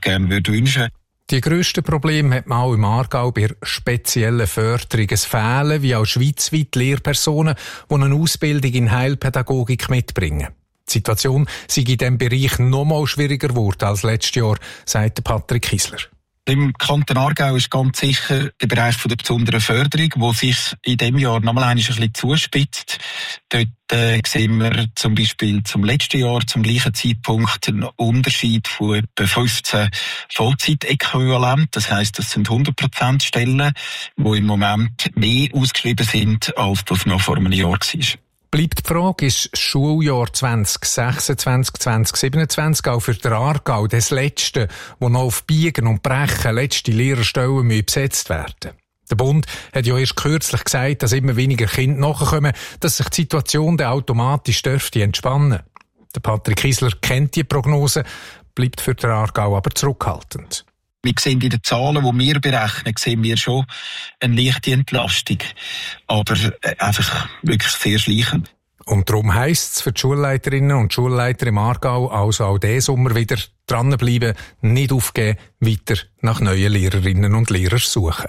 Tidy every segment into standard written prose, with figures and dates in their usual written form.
gerne wünschen. Die grössten Probleme hat man auch im Aargau bei speziellen Förderungen. Es fehlen, wie auch schweizweit, Lehrpersonen, die eine Ausbildung in Heilpädagogik mitbringen. Die Situation sei in diesem Bereich noch mal schwieriger geworden als letztes Jahr, sagt Patrick Kiesler. Im Kanton Aargau ist ganz sicher der Bereich der besonderen Förderung, der sich in diesem Jahr nochmal ein bisschen zuspitzt. Dort sehen wir zum Beispiel zum letzten Jahr zum gleichen Zeitpunkt einen Unterschied von etwa 15 Vollzeitäquivalenten. Das heisst, das sind 100% Stellen, die im Moment mehr ausgeschrieben sind, als das noch vor einem Jahr war. Bleibt die Frage, ist das Schuljahr 2026/2027 auch für den Aargau das letzte, wo noch auf Biegen und Brechen letzte Lehrerstellen besetzt werden? Der Bund hat ja erst kürzlich gesagt, dass immer weniger Kinder nachkommen, dass sich die Situation dann automatisch dürfte entspannen. Der Patrick Kiesler kennt die Prognose, bleibt für den Aargau aber zurückhaltend. Wir sehen in den Zahlen, die wir berechnen, sehen wir schon eine leichte Entlastung. Aber einfach wirklich sehr schleichend. Und darum heisst es für die Schulleiterinnen und Schulleiter im Aargau also auch diesen Sommer wieder dranbleiben, nicht aufgeben, weiter nach neuen Lehrerinnen und Lehrern suchen.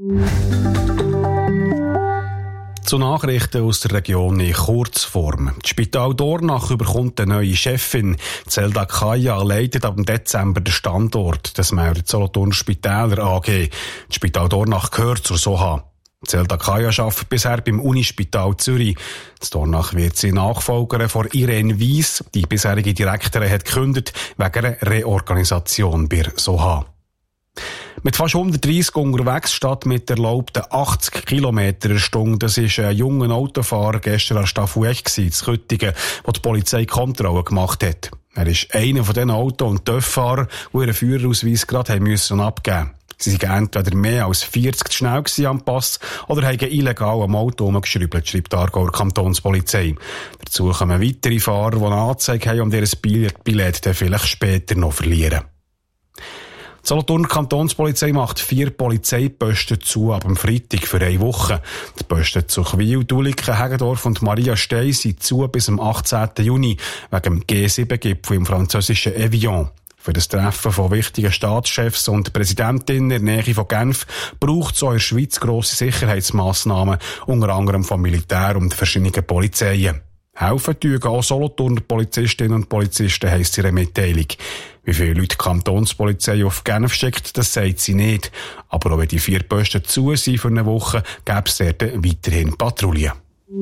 Zu Nachrichten aus der Region in Kurzform. Das Spital Dornach überkommt eine neue Chefin. Zelda Kaya leitet ab Dezember den Standort. Das meldet Solothurner Spitäler AG. Das Spital Dornach gehört zur SOHA. Zelda Kaya arbeitet bisher beim Unispital Zürich. In Dornach wird sie Nachfolgerin von Irene Weiss. Die bisherige Direktorin hat gekündigt wegen einer Reorganisation bei SOHA. Mit fast 130 unterwegs statt mit erlaubten 80 km/h. Das war ein junger Autofahrer gestern an Staffelegg in Köttingen, wo die Polizei Kontrolle gemacht hat. Er ist einer von den Auto- und TÜV-Fahrern, die ihren Führerausweis gerade müssen abgeben. Sie waren entweder mehr als 40 zu schnell am Pass oder haben illegal am Auto herumgeschraubt, schreibt die Aargauer Kantonspolizei. Dazu kommen weitere Fahrer, die eine Anzeige haben und ihr Billett dann vielleicht später noch verlieren. Die Solothurner Kantonspolizei macht 4 Polizeiposten zu ab dem Freitag für 1 Woche. Die Posten zu Chwil, Duliken, Heggendorf und Maria Stey sind zu bis am 18. Juni wegen dem G7-Gipfel im französischen Evian. Für das Treffen von wichtigen Staatschefs und Präsidentinnen in der Nähe von Genf braucht es auch in der Schweiz grosse Sicherheitsmassnahmen, unter anderem vom Militär und verschiedenen Polizeien. Helfen tun auch Solothurner Polizistinnen und Polizisten, heisst in ihrer Mitteilung. Wie viele Leute die Kantonspolizei auf Genf schickt, das sagt sie nicht. Aber auch wenn die 4 Posten zu sind für eine Woche, gäbe es dort weiterhin Patrouillen.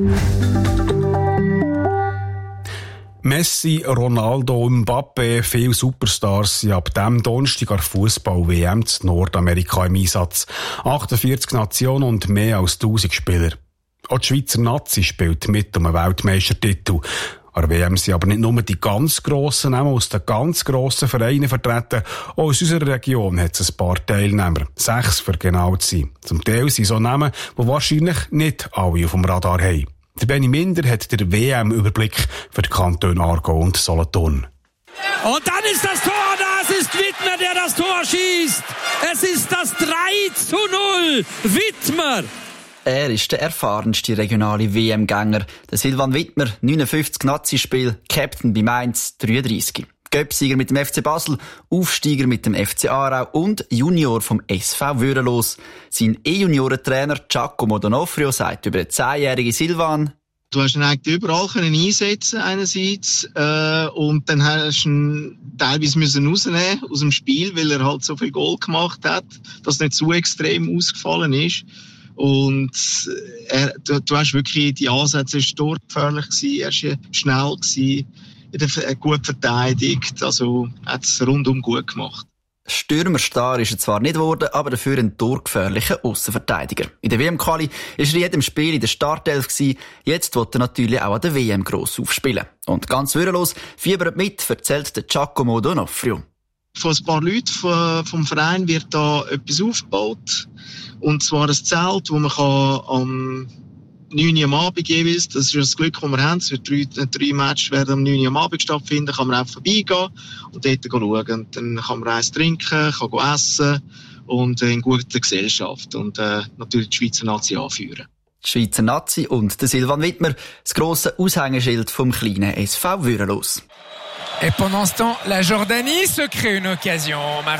Messi, Ronaldo, Mbappé, viele Superstars sind ab diesem Donnerstag an der Fußball-WM in Nordamerika im Einsatz. 48 Nationen und mehr als 1000 Spieler. Auch die Schweizer Nazi spielt mit um einen Weltmeistertitel. An der WM sind aber nicht nur die ganz grossen Namen aus den ganz grossen Vereinen vertreten. Auch aus unserer Region hat es ein paar Teilnehmer. 6 für genau zu sein. Zum Teil sind so Namen, die wahrscheinlich nicht alle auf dem Radar haben. Der Benny Minder hat den WM-Überblick für die Kantone Aargau und Solothurn. Und dann ist das Tor, da ist Wittmer, der das Tor schießt. Es ist das 3:0. Wittmer. Er ist der erfahrenste regionale WM-Gänger. Der Silvan Wittmer, 59 Nazi-Spiel, Captain bei Mainz, 33. Göpsieger mit dem FC Basel, Aufsteiger mit dem FC Aarau und Junior vom SV Würenlos. Sein E-Juniorentrainer Giacomo Donofrio sagt über den 10-jährigen Silvan: Du hast ihn eigentlich überall einsetzen einerseits und dann hast du ihn teilweise rausnehmen aus dem Spiel, weil er halt so viel Goal gemacht hat, dass er nicht zu extrem ausgefallen ist. Und du hast wirklich die Ansätze, er war torgefährlich gewesen, er war schnell gewesen, gut verteidigt, also hat es rundum gut gemacht. Stürmerstar ist er zwar nicht geworden, aber dafür ein torgefährlicher Aussenverteidiger. In der WM-Quali war er in jedem Spiel in der Startelf gewesen. Jetzt will er natürlich auch an der WM gross aufspielen. Und ganz würdelos fiebert mit, erzählt der Giacomo Donofrio. Von ein paar Leuten vom Verein wird da etwas aufgebaut. Und zwar ein Zelt, wo man am 9 Uhr am Abend jeweils, das ist das Glück, das wir haben, es wird 3 Matches werden am 9 Uhr am Abend stattfinden, kann man auch vorbeigehen und dort schauen. Und dann kann man eins trinken, kann essen und in guter Gesellschaft und natürlich die Schweizer Nazi anführen. Die Schweizer Nazi und der Silvan Wittmer, das grosse Aushängeschild vom kleinen SV Würenlos. Et pendant ce temps, la Jordanie se crée une occasion.